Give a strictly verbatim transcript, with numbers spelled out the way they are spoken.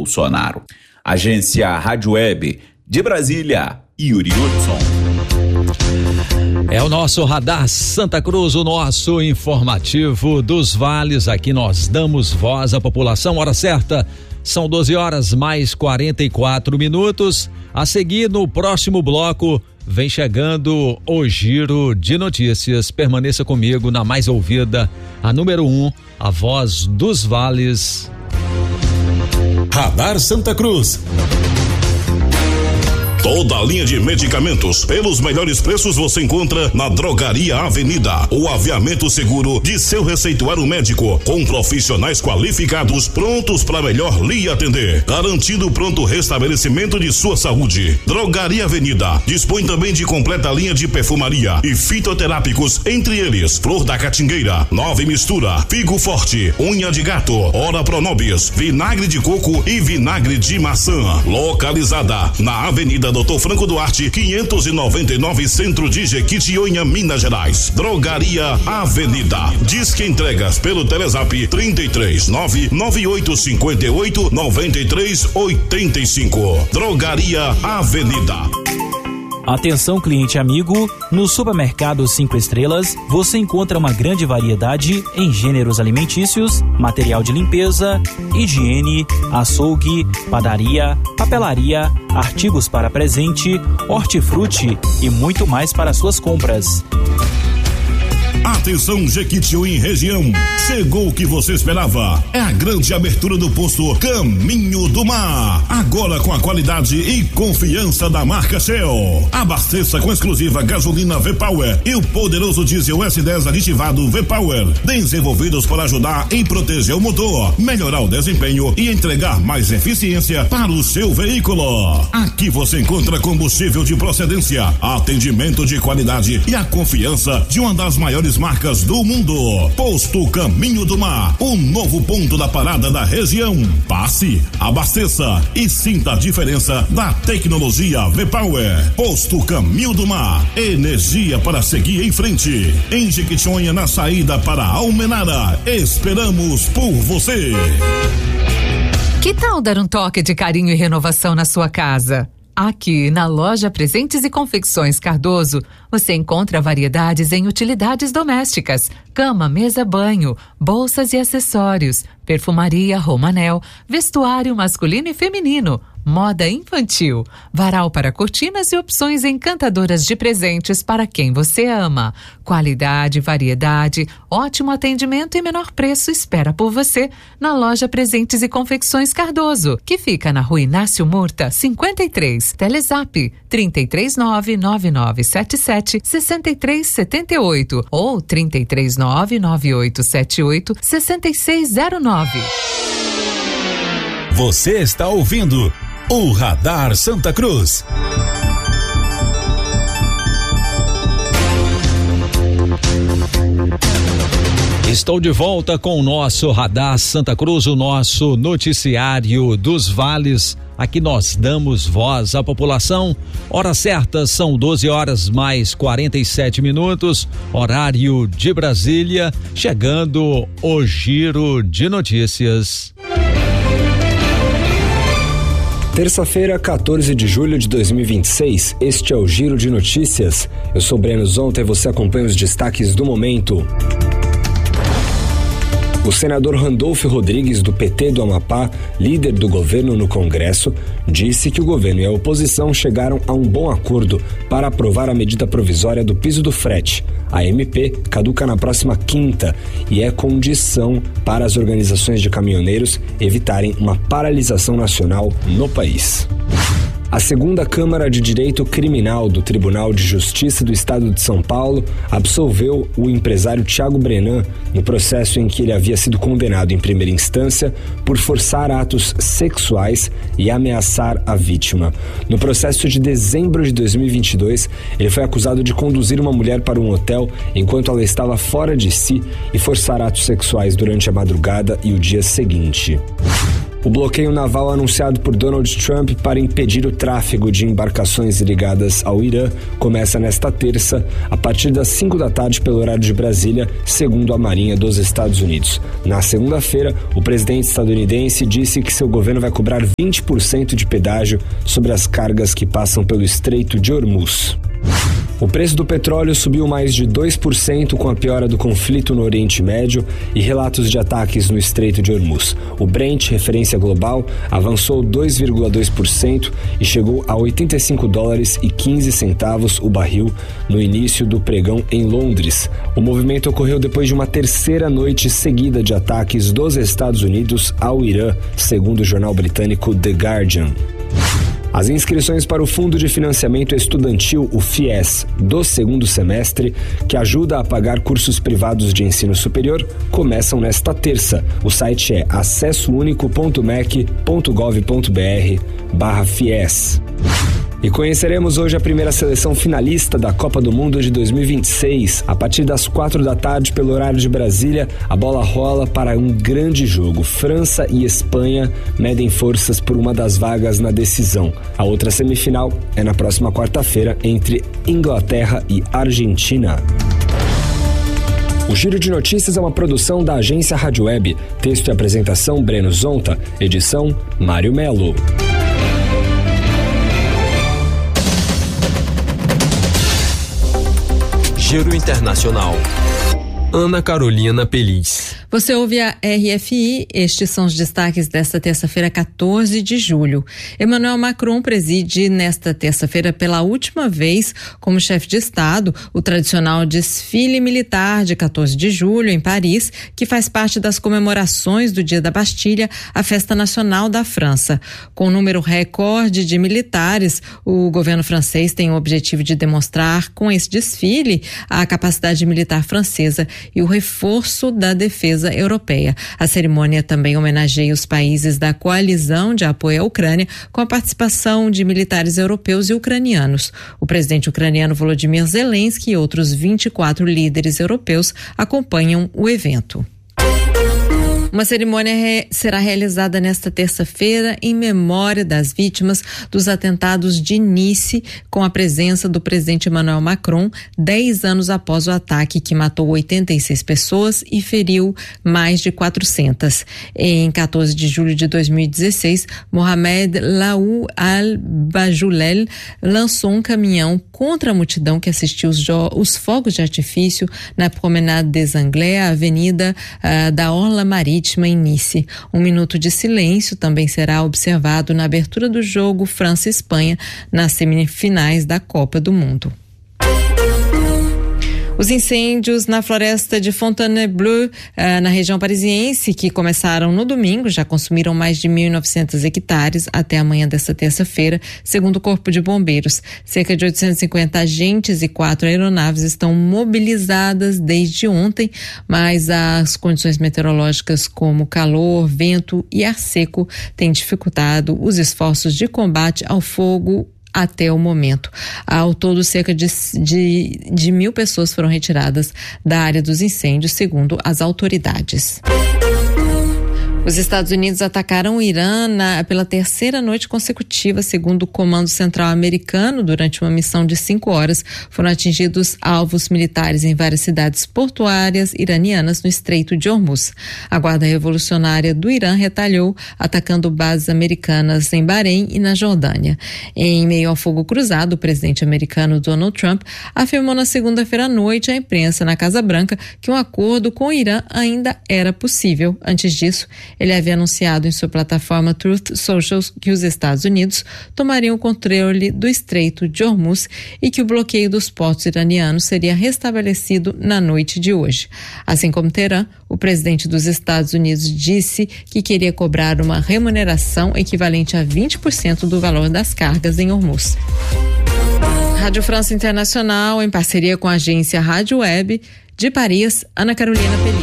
Bolsonaro. Agência Rádio Web de Brasília, Yuri Hudson. É o nosso Radar Santa Cruz, o nosso informativo dos vales. Aqui nós damos voz à população. Hora certa, são doze horas mais quarenta e quatro minutos. A seguir, no próximo bloco, vem chegando o Giro de Notícias. Permaneça comigo na mais ouvida, a número um, a voz dos vales. Radar Santa Cruz. Toda a linha de medicamentos pelos melhores preços você encontra na Drogaria Avenida. O aviamento seguro de seu receituário médico, com profissionais qualificados prontos para melhor lhe atender, garantindo pronto restabelecimento de sua saúde. Drogaria Avenida dispõe também de completa linha de perfumaria e fitoterápicos, entre eles Flor da Catingueira, Nove Mistura, Figo Forte, Unha de Gato, Ora Pronobis, Vinagre de Coco e Vinagre de Maçã. Localizada na Avenida Doutor Franco Duarte, quinhentos e noventa e nove, Centro de Jequitinhonha, Minas Gerais. Drogaria Avenida. Disque entregas pelo Telezap trinta e três, nove nove oito cinco oito, nove três oito cinco. Drogaria Avenida. Atenção, cliente amigo, no Supermercado Cinco Estrelas você encontra uma grande variedade em gêneros alimentícios, material de limpeza, higiene, açougue, padaria, papelaria, artigos para presente, hortifruti e muito mais para suas compras. Atenção, Jequitinhonha região, chegou o que você esperava, é a grande abertura do posto Caminho do Mar, agora com a qualidade e confiança da marca Shell. Abasteça com exclusiva gasolina V-Power e o poderoso diesel S dez aditivado V-Power, desenvolvidos para ajudar e proteger o motor, melhorar o desempenho e entregar mais eficiência para o seu veículo. Aqui você encontra combustível de procedência, atendimento de qualidade e a confiança de uma das maiores marcas do mundo. Posto Caminho do Mar, o novo ponto da parada da região. Passe, abasteça e sinta a diferença da tecnologia V-Power. Posto Caminho do Mar, energia para seguir em frente. Em Jequitinhonha, na saída para Almenara, esperamos por você. Que tal dar um toque de carinho e renovação na sua casa? Aqui, na loja Presentes e Confecções Cardoso, você encontra variedades em utilidades domésticas, cama, mesa, banho, bolsas e acessórios, perfumaria, Romanel, vestuário masculino e feminino, moda infantil, varal para cortinas e opções encantadoras de presentes para quem você ama. Qualidade, variedade, ótimo atendimento e menor preço espera por você na loja Presentes e Confecções Cardoso, que fica na Rua Inácio Murta, cinquenta e três. Telezap trinta e três, nove nove nove sete sete, sessenta e três setenta e oito ou trinta e três, nove nove oito sete oito, sessenta e seis zero nove. Você está ouvindo o Radar Santa Cruz. Estou de volta com o nosso Radar Santa Cruz, o nosso noticiário dos vales. Aqui nós damos voz à população. Hora certa, são doze horas mais quarenta e sete minutos, horário de Brasília. Chegando o Giro de Notícias. Terça-feira, quatorze de julho de dois mil e vinte e seis, este é o Giro de Notícias. Eu sou Breno Zonta e você acompanha os destaques do momento. O senador Randolfo Rodrigues, do P T do Amapá, líder do governo no Congresso, disse que o governo e a oposição chegaram a um bom acordo para aprovar a medida provisória do piso do frete. A M P caduca na próxima quinta e é condição para as organizações de caminhoneiros evitarem uma paralisação nacional no país. A segunda Câmara de Direito Criminal do Tribunal de Justiça do Estado de São Paulo absolveu o empresário Thiago Brenan no processo em que ele havia sido condenado em primeira instância por forçar atos sexuais e ameaçar a vítima. No processo de dezembro de dois mil e vinte e dois, ele foi acusado de conduzir uma mulher para um hotel enquanto ela estava fora de si e forçar atos sexuais durante a madrugada e o dia seguinte. O bloqueio naval anunciado por Donald Trump para impedir o tráfego de embarcações ligadas ao Irã começa nesta terça, a partir das cinco da tarde pelo horário de Brasília, segundo a Marinha dos Estados Unidos. Na segunda-feira, o presidente estadunidense disse que seu governo vai cobrar vinte por cento de pedágio sobre as cargas que passam pelo Estreito de Hormuz. O preço do petróleo subiu mais de dois por cento com a piora do conflito no Oriente Médio e relatos de ataques no Estreito de Hormuz. O Brent, referência global, avançou dois vírgula dois por cento e chegou a oitenta e cinco dólares e quinze centavos o barril no início do pregão em Londres. O movimento ocorreu depois de uma terceira noite seguida de ataques dos Estados Unidos ao Irã, segundo o jornal britânico The Guardian. As inscrições para o Fundo de Financiamento Estudantil, o FIES, do segundo semestre, que ajuda a pagar cursos privados de ensino superior, começam nesta terça. O site é acessounico.mec.gov.br barra FIES. E conheceremos hoje a primeira seleção finalista da Copa do Mundo de dois mil e vinte e seis. A partir das quatro da tarde, pelo horário de Brasília, a bola rola para um grande jogo. França e Espanha medem forças por uma das vagas na decisão. A outra semifinal é na próxima quarta-feira entre Inglaterra e Argentina. O Giro de Notícias é uma produção da agência Rádio Web. Texto e apresentação Breno Zonta. Edição Mário Melo. Giro Internacional. Ana Carolina Peliz. Você ouve a R F I, estes são os destaques desta terça-feira, quatorze de julho. Emmanuel Macron preside nesta terça-feira pela última vez como chefe de Estado o tradicional desfile militar de quatorze de julho em Paris, que faz parte das comemorações do Dia da Bastilha, a festa nacional da França. Com um número recorde de militares, o governo francês tem o objetivo de demonstrar com esse desfile a capacidade militar francesa e o reforço da defesa europeia. A cerimônia também homenageia os países da coalizão de apoio à Ucrânia, com a participação de militares europeus e ucranianos. O presidente ucraniano Volodymyr Zelensky e outros vinte e quatro líderes europeus acompanham o evento. Uma cerimônia re- será realizada nesta terça-feira em memória das vítimas dos atentados de Nice, com a presença do presidente Emmanuel Macron, dez anos após o ataque que matou oitenta e seis pessoas e feriu mais de quatrocentas. Em quatorze de julho de dois mil e dezesseis, Mohamed Laou Al-Bajoulel lançou um caminhão contra a multidão que assistiu os, jo- os fogos de artifício na Promenade des Anglais, a avenida uh, da Orla Marítima, em Nice. Um minuto de silêncio também será observado na abertura do jogo França-Espanha nas semifinais da Copa do Mundo. Os incêndios na floresta de Fontainebleau, uh, na região parisiense, que começaram no domingo, já consumiram mais de mil e novecentos hectares até amanhã desta terça-feira, segundo o Corpo de Bombeiros. Cerca de oitocentos e cinquenta agentes e quatro aeronaves estão mobilizadas desde ontem, mas as condições meteorológicas como calor, vento e ar seco têm dificultado os esforços de combate ao fogo até o momento. Ao todo, cerca de, de, de mil pessoas foram retiradas da área dos incêndios, segundo as autoridades. Os Estados Unidos atacaram o Irã na, pela terceira noite consecutiva, segundo o Comando Central Americano. Durante uma missão de cinco horas, foram atingidos alvos militares em várias cidades portuárias iranianas no Estreito de Hormuz. A Guarda Revolucionária do Irã retalhou, atacando bases americanas em Bahrein e na Jordânia. Em meio ao fogo cruzado, o presidente americano Donald Trump afirmou na segunda-feira à noite à imprensa na Casa Branca que um acordo com o Irã ainda era possível. Antes disso, ele havia anunciado em sua plataforma Truth Social que os Estados Unidos tomariam o controle do Estreito de Hormuz e que o bloqueio dos portos iranianos seria restabelecido na noite de hoje. Assim como Teherã, o presidente dos Estados Unidos disse que queria cobrar uma remuneração equivalente a vinte por cento do valor das cargas em Hormuz. Rádio França Internacional, em parceria com a agência Rádio Web, de Paris, Ana Carolina Peliz.